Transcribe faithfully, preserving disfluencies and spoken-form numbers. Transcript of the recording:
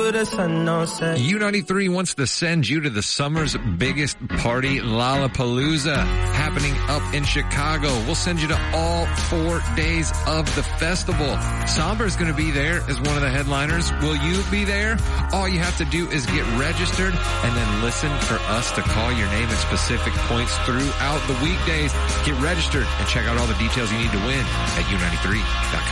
to the sun, no set. U ninety-three wants to send you to the summer's biggest party, Lollapalooza, happening up in Chicago. We'll send you to all four days of the festival. Somber is going to be there as one of the headliners. Will you be there? All you have to do is get registered and then listen for us to call your name at specific points throughout the weekdays. Get registered and check out all the details you need to win at U ninety-three dot com.